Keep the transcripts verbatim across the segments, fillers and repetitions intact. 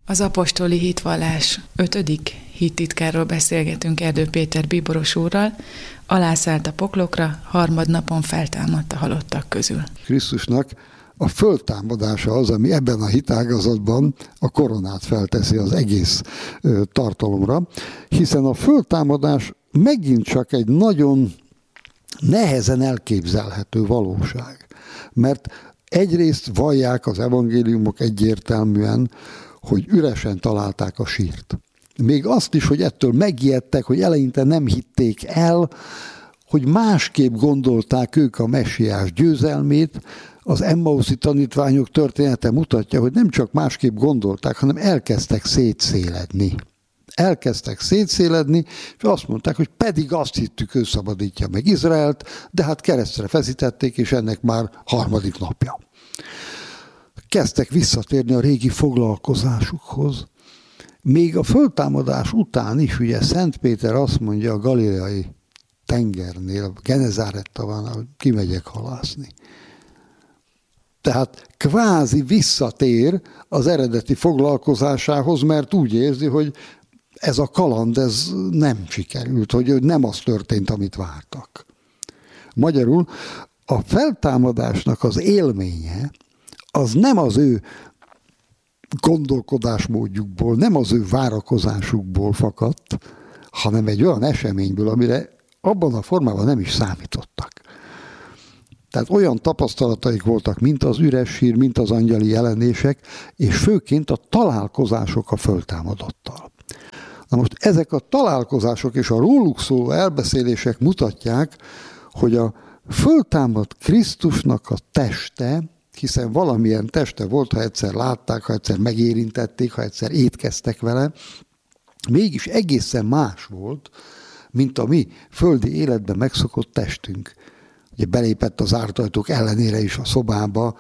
Az apostoli hitvallás ötödik hittitkáról beszélgetünk Erdő Péter bíboros úrral. Alászállt a poklokra, harmadnapon feltámadt a halottak közül. Krisztusnak a föltámadása az, ami ebben a hitágazatban a koronát felteszi az egész ö, tartalomra, hiszen a föltámadás megint csak egy nagyon nehezen elképzelhető valóság. Mert egyrészt vallják az evangéliumok egyértelműen, hogy üresen találták a sírt. Még azt is, hogy ettől megijedtek, hogy eleinte nem hitték el, hogy másképp gondolták ők a messiás győzelmét. Az emmauszi tanítványok története mutatja, hogy nem csak másképp gondolták, hanem elkezdtek szétszéledni. Elkezdtek szétszéledni, és azt mondták, hogy pedig azt hittük, ő szabadítja meg Izraelt, de hát keresztre feszítették, és ennek már harmadik napja. Kezdtek visszatérni a régi foglalkozásukhoz. Még a föltámadás után is, ugye Szent Péter azt mondja a galileai tengernél, Genezáretta van, kimegyek halászni. Tehát kvázi visszatér az eredeti foglalkozásához, mert úgy érzi, hogy ez a kaland, ez nem sikerült, hogy nem az történt, amit vártak. Magyarul a feltámadásnak az élménye, az nem az ő gondolkodásmódjukból, nem az ő várakozásukból fakadt, hanem egy olyan eseményből, amire abban a formában nem is számítottak. Tehát olyan tapasztalataik voltak, mint az üres sír, mint az angyali jelenések, és főként a találkozások a föltámadottal. Na most ezek a találkozások és a róluk szóló elbeszélések mutatják, hogy a föltámadt Krisztusnak a teste, hiszen valamilyen teste volt, ha egyszer látták, ha egyszer megérintették, ha egyszer étkeztek vele, mégis egészen más volt, mint a mi földi életben megszokott testünk. Ugye belépett az zárt ajtók ellenére is a szobába,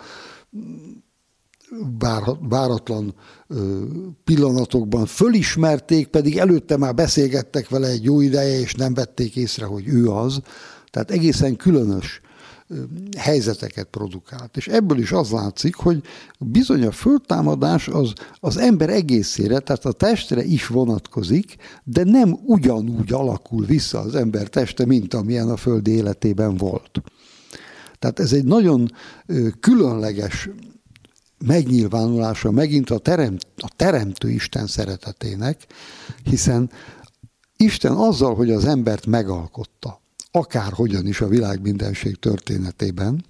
váratlan pillanatokban fölismerték, pedig előtte már beszélgettek vele egy jó ideje, és nem vették észre, hogy ő az. Tehát egészen különös helyzeteket produkált. És ebből is az látszik, hogy bizony a föltámadás az, az ember egészére, tehát a testre is vonatkozik, de nem ugyanúgy alakul vissza az ember teste, mint amilyen a földi életében volt. Tehát ez egy nagyon különleges megnyilvánulása megint a, teremt, a teremtő Isten szeretetének, hiszen Isten azzal, hogy az embert megalkotta, akárhogyan is a világ mindenség történetében,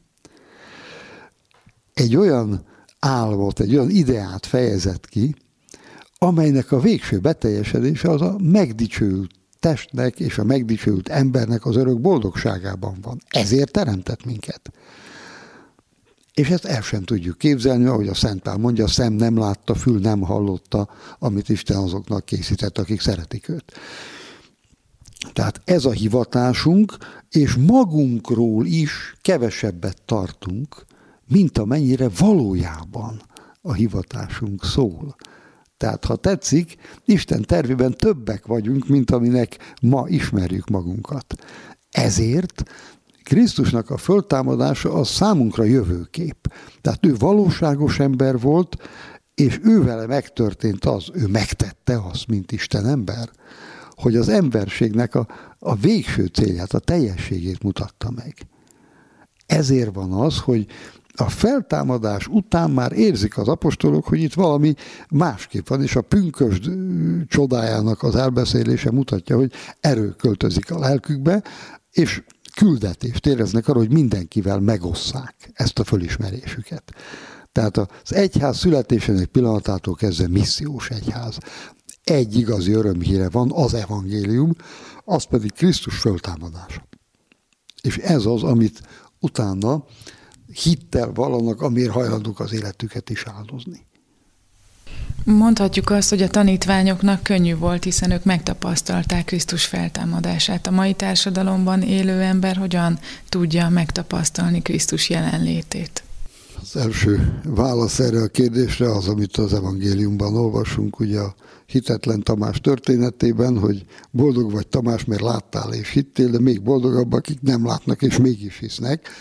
egy olyan álmot, egy olyan ideát fejezett ki, amelynek a végső beteljesedése az a megdicsőült testnek és a megdicsőült embernek az örök boldogságában van. Ezért teremtett minket. És ezt el sem tudjuk képzelni, ahogy a Szent Pál mondja, a szem nem látta, fül nem hallotta, amit Isten azoknak készített, akik szeretik őt. Tehát ez a hivatásunk, és magunkról is kevesebbet tartunk, mint amennyire valójában a hivatásunk szól. Tehát, ha tetszik, Isten tervében többek vagyunk, mint aminek ma ismerjük magunkat. Ezért Krisztusnak a föltámadása az számunkra jövőkép. Tehát ő valóságos ember volt, és ővele megtörtént az, ő megtette azt, mint Isten ember, hogy az emberségnek a, a végső célját, a teljességét mutatta meg. Ezért van az, hogy a feltámadás után már érzik az apostolok, hogy itt valami másképp van, és a pünkösd csodájának az elbeszélése mutatja, hogy erő költözik a lelkükbe, és küldetést éreznek arra, hogy mindenkivel megosszák ezt a fölismerésüket. Tehát az egyház születésének pillanatától kezdve missziós egyház. Egy igazi örömhíre van, az evangélium, az pedig Krisztus föltámadása. És ez az, amit utána hittel vallanak, amiért hajlandók az életüket is áldozni. Mondhatjuk azt, hogy a tanítványoknak könnyű volt, hiszen ők megtapasztalták Krisztus feltámadását. A mai társadalomban élő ember hogyan tudja megtapasztalni Krisztus jelenlétét? Az első válasz erre a kérdésre az, amit az evangéliumban olvasunk, ugye a hitetlen Tamás történetében, hogy boldog vagy Tamás, mert láttál és hittél, de még boldogabb, akik nem látnak és mégis hisznek.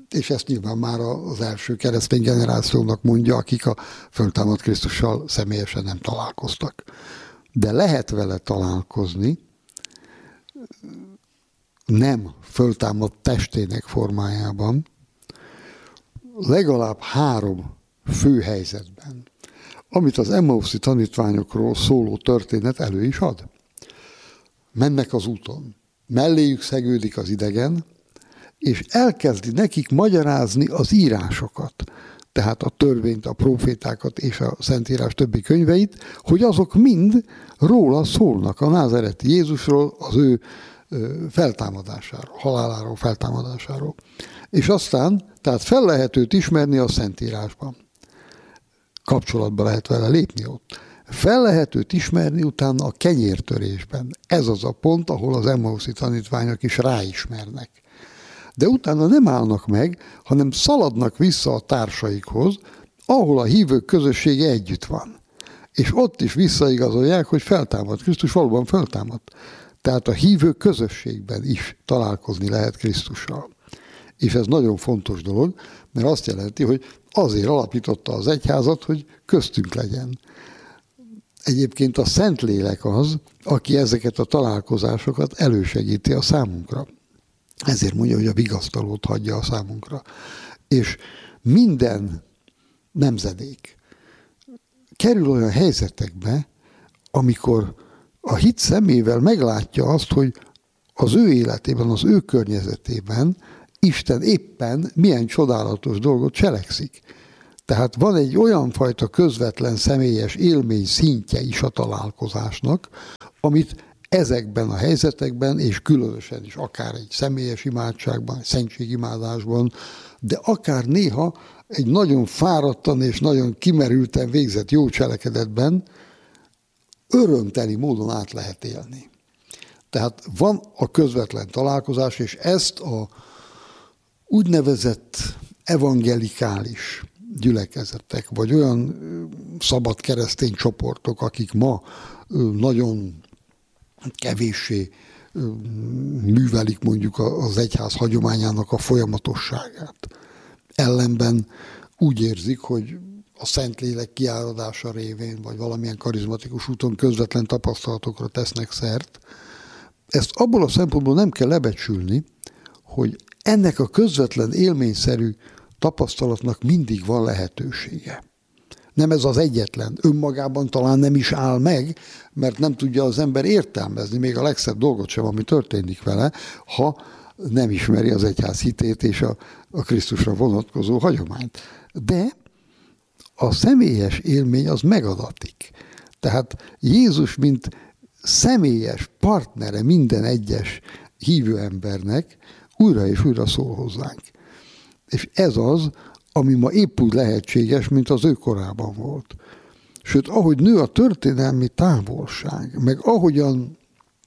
és ezt nyilván már az első keresztény generációnak mondja, akik a föltámadt Krisztussal személyesen nem találkoztak. De lehet vele találkozni, nem föltámadt testének formájában, legalább három fő helyzetben, amit az Emmauszi tanítványokról szóló történet elő is ad. Mennek az úton, melléjük szegődik az idegen, és elkezdi nekik magyarázni az írásokat, tehát a törvényt, a prófétákat és a Szentírás többi könyveit, hogy azok mind róla szólnak, a názáreti Jézusról, az ő feltámadásáról, haláláról, feltámadásáról. És aztán, tehát fel lehet őt ismerni a Szentírásban. Kapcsolatba lehet vele lépni ott. Fel lehet őt ismerni utána a kenyértörésben. Ez az a pont, ahol az Emmauszi tanítványok is ráismernek. De utána nem állnak meg, hanem szaladnak vissza a társaikhoz, ahol a hívők közössége együtt van. És ott is visszaigazolják, hogy feltámad. Krisztus valóban feltámadt. Tehát a hívő közösségben is találkozni lehet Krisztussal. És ez nagyon fontos dolog, mert azt jelenti, hogy azért alapította az egyházat, hogy köztünk legyen. Egyébként a Szentlélek az, aki ezeket a találkozásokat elősegíti a számunkra. Ezért mondja, hogy a vigasztalót hagyja a számunkra. És minden nemzedék kerül olyan helyzetekbe, amikor a hit szemével meglátja azt, hogy az ő életében, az ő környezetében Isten éppen milyen csodálatos dolgot cselekszik. Tehát van egy olyan fajta közvetlen személyes élmény szintje is a találkozásnak, amit ezekben a helyzetekben, és különösen is akár egy személyes imádságban, egy szentségimádásban, de akár néha egy nagyon fáradtan és nagyon kimerülten végzett jó cselekedetben örömteli módon át lehet élni. Tehát van a közvetlen találkozás, és ezt a úgynevezett evangelikális gyülekezetek, vagy olyan szabad keresztény csoportok, akik ma nagyon kevéssé művelik mondjuk az egyház hagyományának a folyamatosságát. Ellenben úgy érzik, hogy a Szentlélek kiáradása révén, vagy valamilyen karizmatikus úton közvetlen tapasztalatokra tesznek szert. Ezt abból a szempontból nem kell lebecsülni, hogy ennek a közvetlen élményszerű tapasztalatnak mindig van lehetősége. Nem ez az egyetlen. Önmagában talán nem is áll meg, mert nem tudja az ember értelmezni még a legszebb dolgot sem, ami történik vele, ha nem ismeri az egyház hitét és a, a Krisztusra vonatkozó hagyományt. De a személyes élmény az megadatik. Tehát Jézus, mint személyes partnere minden egyes hívő embernek újra és újra szól hozzánk. És ez az, ami ma épp úgy lehetséges, mint az ő korában volt. Sőt, ahogy nő a történelmi távolság, meg ahogyan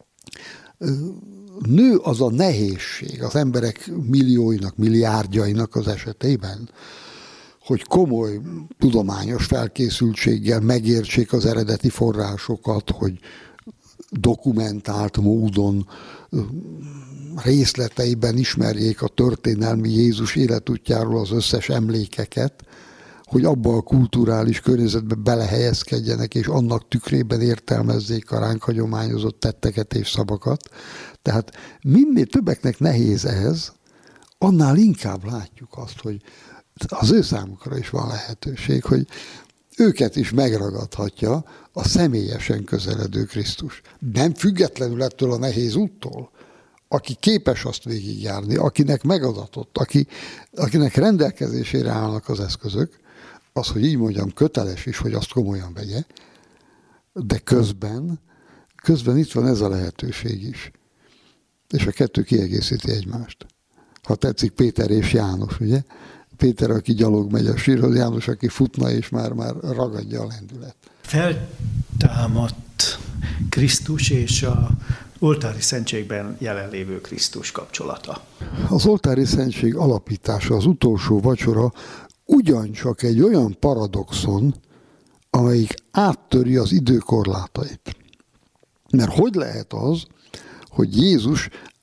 nő az a nehézség az emberek millióinak, milliárdjainak az esetében, hogy komoly tudományos felkészültséggel megértsék az eredeti forrásokat, hogy dokumentált módon részleteiben ismerjék a történelmi Jézus életútjáról az összes emlékeket, hogy abba a kulturális környezetbe belehelyezkedjenek, és annak tükrében értelmezzék a ránk hagyományozott tetteket és szavakat. Tehát minél többeknek nehéz ez, annál inkább látjuk azt, hogy az ő számukra is van lehetőség, hogy őket is megragadhatja a személyesen közeledő Krisztus. Nem függetlenül ettől a nehéz úttól, aki képes azt végigjárni, akinek megadatott, aki, akinek rendelkezésére állnak az eszközök, az, hogy így mondjam, köteles is, hogy azt komolyan vegye, de közben, közben itt van ez a lehetőség is. És a kettő kiegészíti egymást. Ha tetszik, Péter és János, ugye? Péter, aki gyalog megy a sírhoz, János, aki futna, és már, már ragadja a lendület. Feltámadt Krisztus és a oltári szentségben jelenlévő Krisztus kapcsolata. Az oltári szentség alapítása, az utolsó vacsora ugyancsak egy olyan paradoxon, amelyik áttöri az idő korlátait. Mert hogy lehet az, hogy Jézus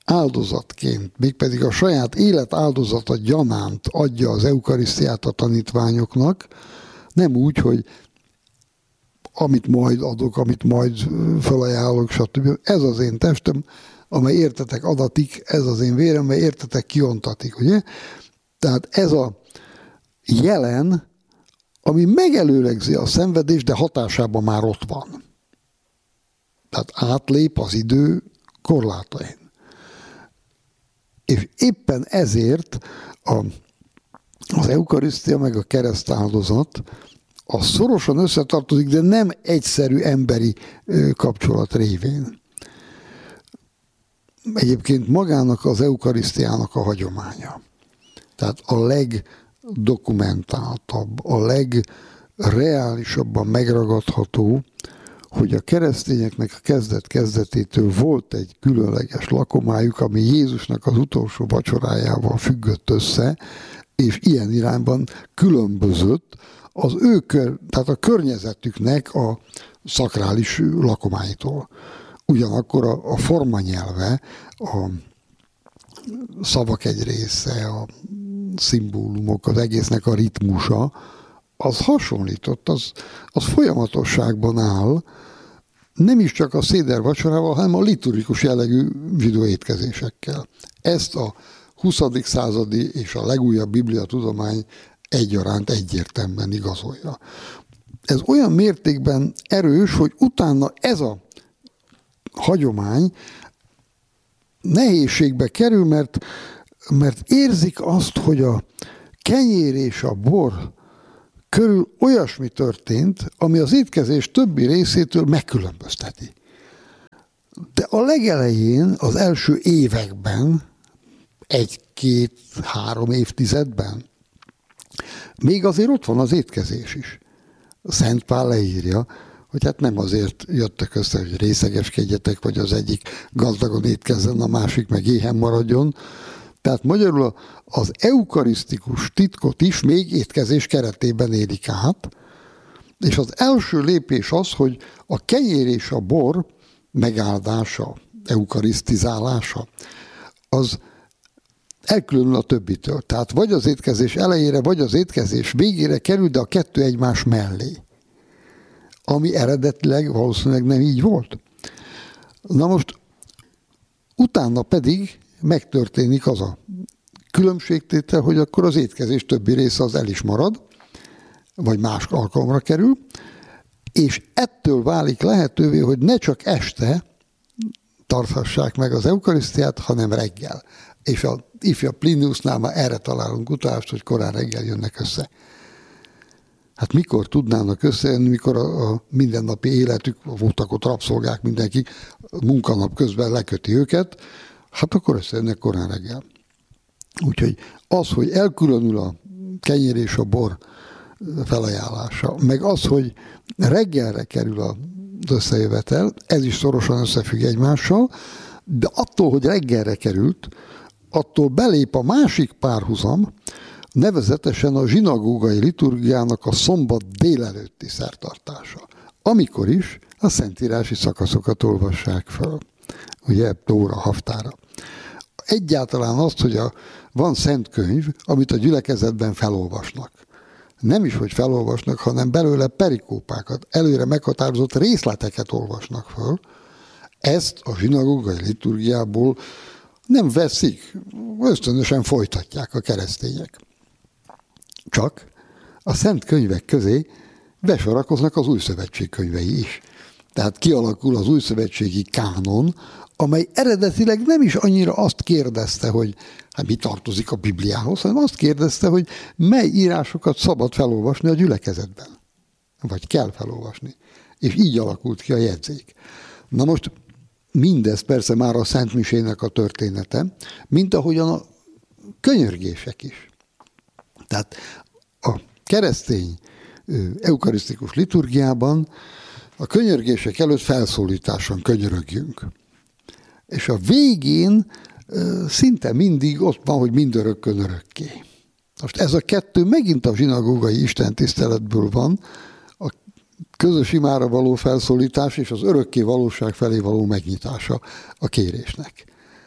áldozatként, mégpedig a saját élet áldozata gyanánt adja az eukarisztiát a tanítványoknak, nem úgy, hogy amit majd adok, amit majd felajánlok, stb. Ez az én testem, amely értetek adatik, ez az én vérem, amely értetek kiontatik, ugye? Tehát ez a jelen, ami megelőlegzi a szenvedést, de hatásában már ott van. Tehát átlép az idő korlátain. És éppen ezért a, az eukarisztia meg a keresztáldozat az szorosan összetartozik, de nem egyszerű emberi kapcsolat révén. Egyébként magának az eukarisztiának a hagyománya. Tehát a legdokumentáltabb, a legreálisabban megragadható, hogy a keresztényeknek a kezdet-kezdetétől volt egy különleges lakomájuk, ami Jézusnak az utolsó vacsorájával függött össze, és ilyen irányban különbözött az ő kör, tehát a környezetüknek a szakrális lakomáitól. Ugyanakkor a, a formanyelve, a szavak egy része, a szimbólumok, az egésznek a ritmusa, az hasonlított, az, az folyamatosságban áll, nem is csak a széder vacsorával, hanem a liturgikus jellegű zsidó étkezésekkel. Ezt a huszadik századi és a legújabb bibliatudomány egyaránt egyértelműen igazolja. Ez olyan mértékben erős, hogy utána ez a hagyomány nehézségbe kerül, mert, mert érzik azt, hogy a kenyér és a bor körül olyasmi történt, ami az étkezés többi részétől megkülönbözteti. De a legelején, az első években, egy-két-három évtizedben, még azért ott van az étkezés is. Szent Pál leírja, hogy hát nem azért jöttek össze, hogy részegeskedjetek, vagy az egyik gazdagon étkezzen, a másik meg éhen maradjon. Tehát magyarul az eukarisztikus titkot is még étkezés keretében élik át, és az első lépés az, hogy a kenyér és a bor megáldása, eukarisztizálása, az elkülönül a többitől. Tehát vagy az étkezés elejére, vagy az étkezés végére kerül, de a kettő egymás mellé. Ami eredetileg valószínűleg nem így volt. Na most utána pedig megtörténik az a különbségtétel, hogy akkor az étkezés többi része az el is marad, vagy más alkalomra kerül, és ettől válik lehetővé, hogy ne csak este tarthassák meg az eukarisztiát, hanem reggel. És a ifja Pliniusnál már erre találunk utalást, hogy korán reggel jönnek össze. Hát mikor tudnának összejönni, mikor a, a mindennapi életük, voltak ott rabszolgák, mindenki munkanap közben leköti őket, hát akkor összejönnek korán reggel. Úgyhogy az, hogy elkülönül a kenyér és a bor felajánlása, meg az, hogy reggelre kerül az összejövetel, ez is szorosan összefügg egymással, de attól, hogy reggelre került, attól belép a másik párhuzam, nevezetesen a zsinagógai liturgiának a szombat délelőtti szertartása, amikor is a szentírási szakaszokat olvassák fel. Ugye, Tóra, Haftára. Egyáltalán azt, hogy a, van szent könyv, amit a gyülekezetben felolvasnak. Nem is, hogy felolvasnak, hanem belőle perikópákat, előre meghatározott részleteket olvasnak föl. Ezt a zsinagógai liturgiából nem veszik, ösztönösen folytatják a keresztények. Csak a szent könyvek közé besorakoznak az új szövetség könyvei is. Tehát kialakul az új szövetségi kánon, amely eredetileg nem is annyira azt kérdezte, hogy hát mi tartozik a Bibliához, hanem azt kérdezte, hogy mely írásokat szabad felolvasni a gyülekezetben. Vagy kell felolvasni. És így alakult ki a jegyzék. Na most mindez persze már a Szent Misének a története, mint ahogyan a könyörgések is. Tehát a keresztény eukarisztikus liturgiában a könyörgések előtt felszólításon könyörögjünk. És a végén szinte mindig ott van, hogy mindörökkön örökké. Most ez a kettő megint a zsinagógai istentiszteletből van, a közös imára való felszólítás és az örökké valóság felé való megnyitása a kérésnek.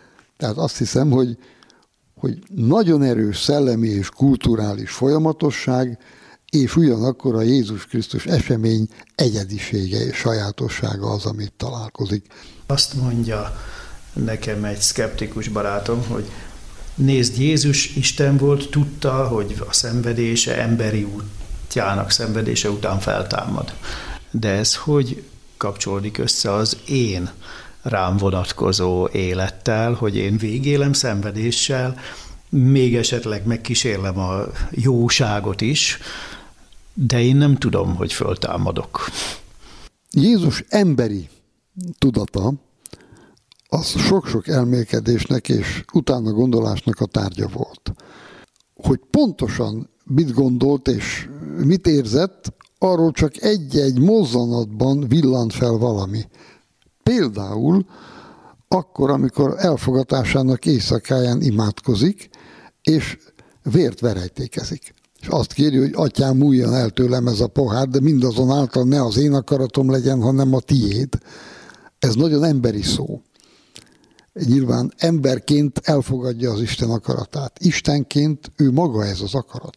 Tehát azt hiszem, hogy, hogy nagyon erős szellemi és kulturális folyamatosság, és ugyanakkor a Jézus Krisztus esemény egyedisége és sajátossága az, amit találkozik. Azt mondja nekem egy szkeptikus barátom, hogy nézd, Jézus Isten volt, tudta, hogy a szenvedése emberi útjának szenvedése után feltámad. De ez hogy kapcsolódik össze az én rám vonatkozó élettel, hogy én végélem szenvedéssel, még esetleg megkísérlem a jóságot is, de én nem tudom, hogy föltámadok. Jézus emberi tudata az sok-sok elmélkedésnek és utána gondolásnak a tárgya volt. Hogy pontosan mit gondolt és mit érzett, arról csak egy-egy mozzanatban villant fel valami. Például akkor, amikor elfogatásának éjszakáján imádkozik, és vért verejtékezik. És azt kéri, hogy atyám, múljon el tőlem ez a pohár, de mindazonáltal ne az én akaratom legyen, hanem a tiéd. Ez nagyon emberi szó. Nyilván emberként elfogadja az Isten akaratát. Istenként ő maga ez az akarat.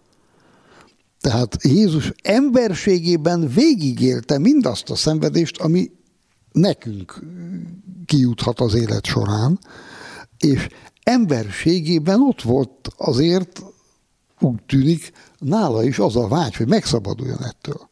Tehát Jézus emberségében végigélte mindazt a szenvedést, ami nekünk kijuthat az élet során, és emberségében ott volt azért, úgy tűnik, nála is az a vágy, hogy megszabaduljon ettől.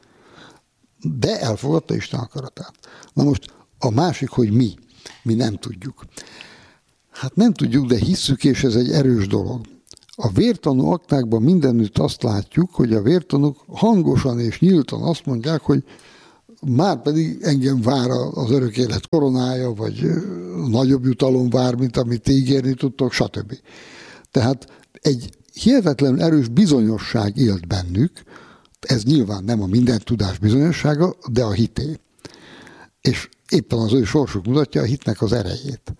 De elfogadta Isten akaratát. Na most a másik, hogy mi. Mi nem tudjuk. Hát nem tudjuk, de hisszük, és ez egy erős dolog. A vértanú aktákban mindenütt azt látjuk, hogy a vértanúk hangosan és nyíltan azt mondják, hogy már pedig engem vár az örök élet koronája, vagy nagyobb jutalom vár, mint amit ígérni tudtok, stb. Tehát egy hihetetlen erős bizonyosság élt bennük, ez nyilván nem a minden tudás bizonyossága, de a hité. És éppen az ő sorsuk mutatja a hitnek az erejét.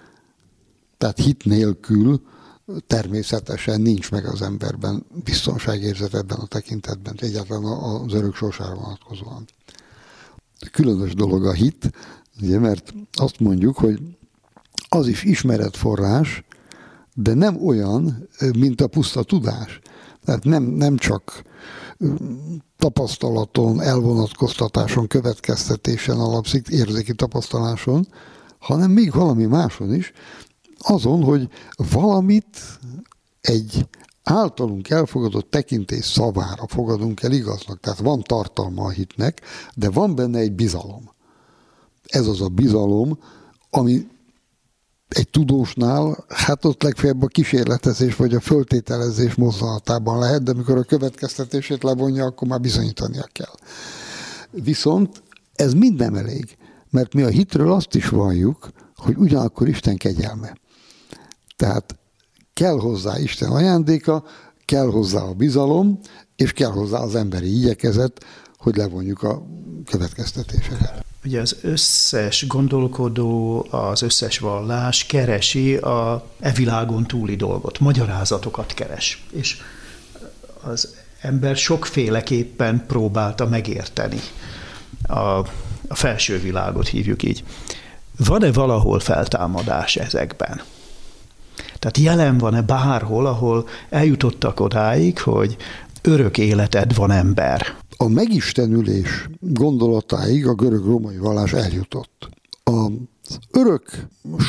Tehát hit nélkül természetesen nincs meg az emberben biztonságérzet ebben a tekintetben, egyáltalán az örök sorsára vonatkozóan. Különös dolog a hit, ugye, mert azt mondjuk, hogy az is ismeretforrás, de nem olyan, mint a puszta tudás. Tehát nem, nem csak tapasztalaton, elvonatkoztatáson, következtetésen alapszik, érzéki tapasztaláson, hanem még valami máson is, azon, hogy valamit egy általunk elfogadott tekintés szavára fogadunk el igaznak. Tehát van tartalma a hitnek, de van benne egy bizalom. Ez az a bizalom, ami egy tudósnál, hát ott legfeljebb a kísérletezés vagy a föltételezés mozzanatában lehet, de amikor a következtetését levonja, akkor már bizonyítania kell. Viszont ez mind nem elég, mert mi a hitről azt is valljuk, hogy ugyanakkor Isten kegyelme. Tehát kell hozzá Isten ajándéka, kell hozzá a bizalom, és kell hozzá az emberi igyekezet, hogy levonjuk a következtetéseket. Ugye az összes gondolkodó, az összes vallás keresi a e világon túli dolgot, magyarázatokat keres. És az ember sokféleképpen próbálta megérteni a, a felső világot, hívjuk így. Van-e valahol feltámadás ezekben? Tehát jelen van-e bárhol, ahol eljutottak odáig, hogy örök életed van, ember? A megistenülés gondolatáig a görög-római vallás eljutott. Az örök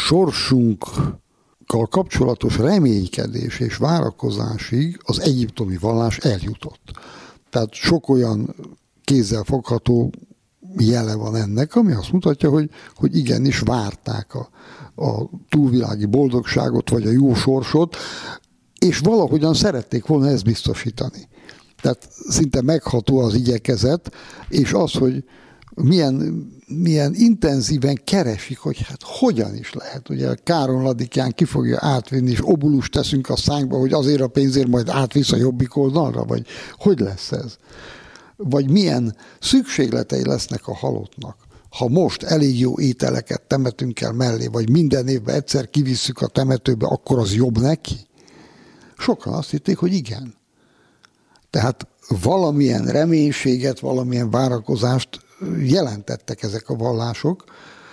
sorsunkkal kapcsolatos reménykedés és várakozásig az egyiptomi vallás eljutott. Tehát sok olyan kézzel fogható jele van ennek, ami azt mutatja, hogy, hogy igenis várták a, a túlvilági boldogságot, vagy a jó sorsot, és valahogyan szerették volna ezt biztosítani. Tehát szinte megható az igyekezet, és az, hogy milyen, milyen intenzíven keresik, hogy hát hogyan is lehet. Ugye Káron Ladikján ki fogja átvinni, és obulust teszünk a szánkba, hogy azért a pénzért majd átvisz a jobbik oldalra, vagy hogy lesz ez? Vagy milyen szükségletei lesznek a halottnak. Ha most elég jó ételeket temetünk el mellé, vagy minden évben egyszer kivisszük a temetőbe, akkor az jobb neki? Sokan azt hitték, hogy igen. Tehát valamilyen reménységet, valamilyen várakozást jelentettek ezek a vallások,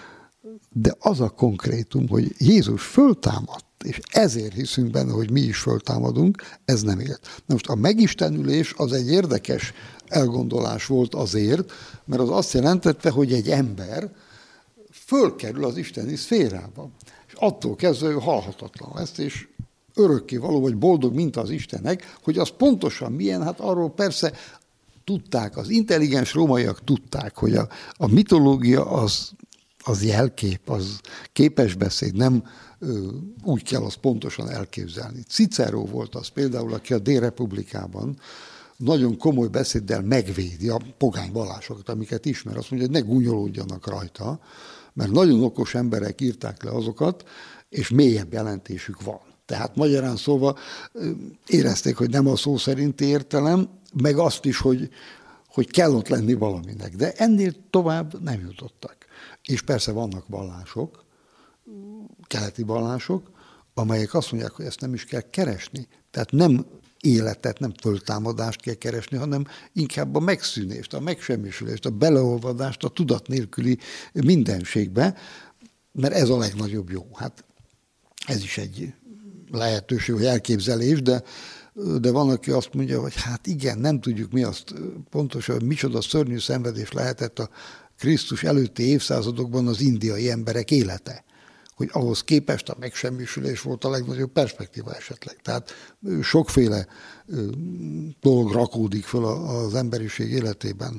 De az a konkrétum, hogy Jézus föltámadt, és ezért hiszünk benne, hogy mi is föltámadunk, ez nem élt. Na most a megistenülés az egy érdekes elgondolás volt azért, mert az azt jelentette, hogy egy ember fölkerül az isteni szférába. És attól kezdve ő halhatatlan lesz, és örökké való, vagy boldog, mint az Istenek, hogy az pontosan milyen, hát arról persze tudták, az intelligens rómaiak tudták, hogy a, a mitológia az, az jelkép, az képesbeszéd, nem ö, úgy kell azt pontosan elképzelni. Cicero volt az például, aki a Délrepublikában nagyon komoly beszéddel megvédi a pogány vallásokat, amiket ismer. Azt mondja, hogy ne gúnyolódjanak rajta, mert nagyon okos emberek írták le azokat, és mélyebb jelentésük van. Tehát magyarán szólva érezték, hogy nem a szó szerinti értelem, meg azt is, hogy, hogy kell ott lenni valaminek. De ennél tovább nem jutottak. És persze vannak vallások, keleti vallások, amelyek azt mondják, hogy ezt nem is kell keresni. Tehát nem életet, nem föltámadást kell keresni, hanem inkább a megszűnést, a megsemmisülést, a beleolvadást a tudat nélküli mindenségbe, mert ez a legnagyobb jó. Hát ez is egy lehetőség, hogy elképzelés, de, de van, aki azt mondja, hogy hát igen, nem tudjuk mi azt pontosan, hogy micsoda szörnyű szenvedés lehetett a Krisztus előtti évszázadokban az indiai emberek élete. Hogy ahhoz képest a megsemmisülés volt a legnagyobb perspektíva esetleg. Tehát sokféle dolog rakódik föl az emberiség életében.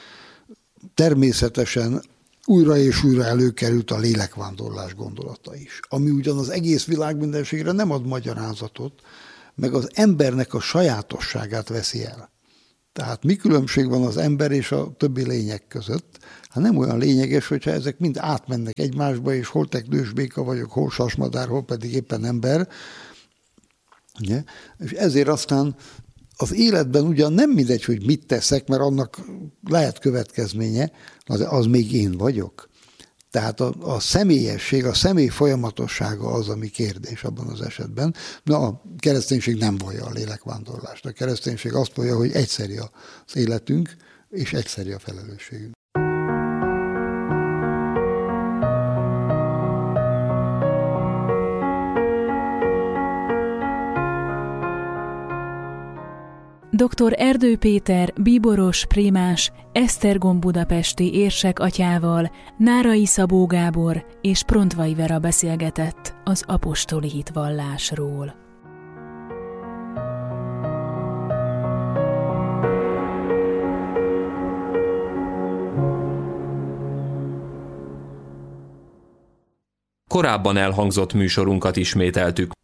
Természetesen újra és újra előkerült a lélekvándorlás gondolata is, ami ugyan az egész világ mindenségre nem ad magyarázatot, meg az embernek a sajátosságát veszi el. Tehát mi különbség van az ember és a többi lények között? Hát nem olyan lényeges, hogyha ezek mind átmennek egymásba, és hol teknősbéka vagyok, hol sasmadár, hol pedig éppen ember. Ugye? És ezért aztán az életben ugyan nem mindegy, hogy mit teszek, mert annak lehet következménye, az, az még én vagyok. Tehát a, a személyesség, a személy folyamatossága az, ami kérdés abban az esetben. Na, a kereszténység nem vallja a lélekvándorlást. A kereszténység azt vallja, hogy egyszerű az életünk, és egyszerű a felelősségünk. doktor Erdő Péter, bíboros, prémás, Esztergom budapesti érsek atyával, Nárai Szabó Gábor és Prontvai Vera beszélgetett az apostoli hitvallásról. Korábban elhangzott műsorunkat ismételtük.